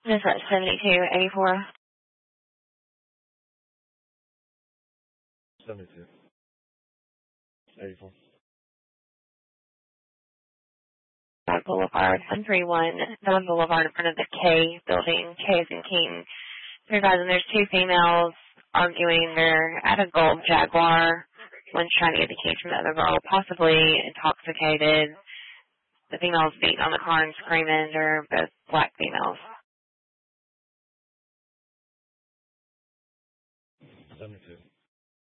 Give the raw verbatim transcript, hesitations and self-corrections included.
That's at seventy-two eighty-four. seventy-two eighty-four. Down Boulevard, one three one, Down Boulevard in front of the K building, K as in King. Supervising, there's two females arguing. They're at a gold Jaguar. One's trying to get the keys from the other girl, possibly intoxicated. The female's beating on the car and screaming. They're both black females. seventy-two.